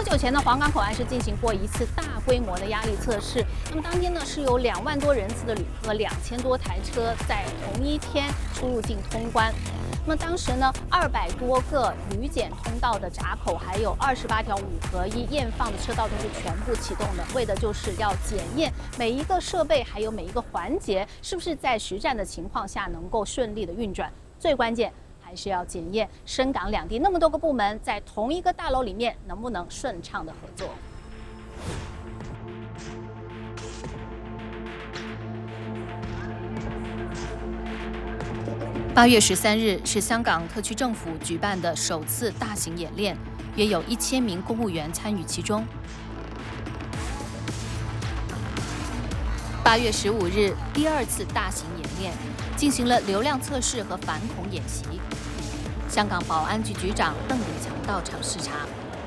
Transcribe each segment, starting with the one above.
久前呢，黄冈口岸是进行过一次大规模的压力测试。那么当天呢，是有2万多人次的旅客，2000多台车在同一天出入境通关。那么当时呢，200多个旅检通道的闸口，还有28条5合1验放的车道都是全部启动的，为的就是要检验每一个设备还有每一个环节是不是在实战的情况下能够顺利的运转。最关键还是要检验深港两地那么多个部门在同一个大楼里面能不能顺畅的合作。8月13日是香港特区政府举办的首次大型演练，约有1000名公务员参与其中。8月15日，第2次大型演练进行了流量测试和反恐演习。香港保安局局長鄧炳強到場視察。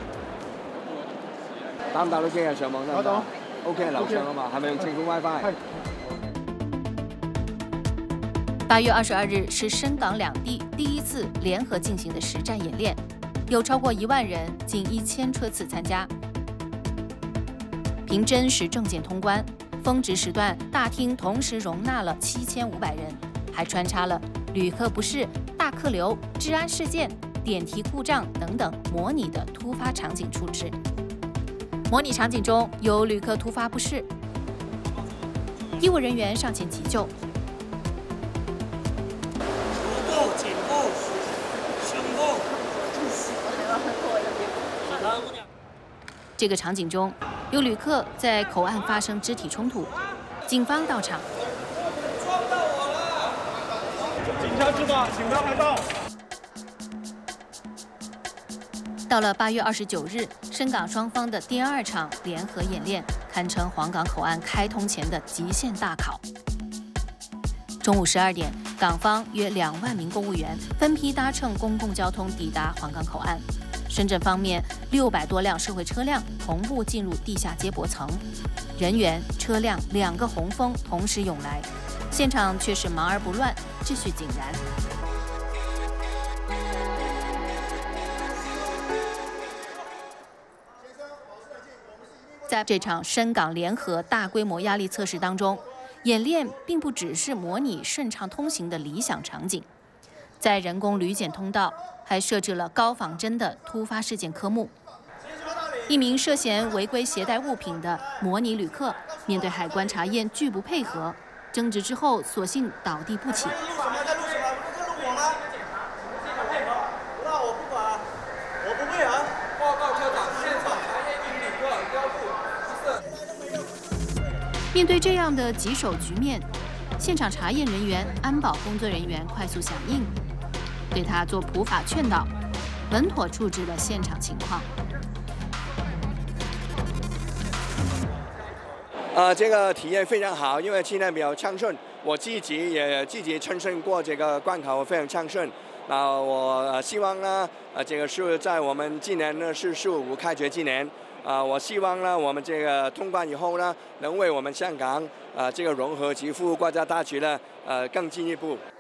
打唔打到機啊？上網得唔得 ？OK， 樓上啊嘛，係咪用政府 WiFi？ 8月22日是深港兩地第1次聯合進行的實戰演練，有超過1萬人，近1000車次參加。憑真實證件通關，峰值時段大廳同時容納了7500人，還穿插了旅客不適、大客流、治安事件、電梯故障等等模擬的突發場景處置。模擬場景中有旅客突發不適，醫務人員上前急救。这个场景中，有旅客在口岸发生肢体冲突，警方到场。 警察知道，警察来到。 到了8月29日，深港双方的第2场联合演练，堪称黄港口岸开通前的极限大考。中午12点，港方约2万名公务员分批搭乘公共交通抵达黄港口岸。深圳方面600多辆社会车辆同步进入地下接驳层，人员、车辆2个洪峰同时涌来，现场却是忙而不乱，秩序井然。在这场深港联合大规模压力测试当中，演练并不只是模拟顺畅通行的理想场景，在人工旅检通道还设置了高仿真的突发事件科目。一名涉嫌违规携带物品的模拟旅客，面对海关查验拒不配合，争执之后索性倒地不起。 那我不管，我不配合。报告科长，现场查验1名旅客标注。 面对这样的棘手局面，现场查验人员、安保工作人员快速响应，对他做普法劝导，稳妥处置了现场情况。 这个体验非常好，因为现在比较畅顺，我自己也亲身过这个关口，非常畅顺。我希望呢，这个是在我们今年呢是15开学今年，我希望呢我们这个通关以后呢，能为我们香港这个融合及服务国家大局呢更进一步。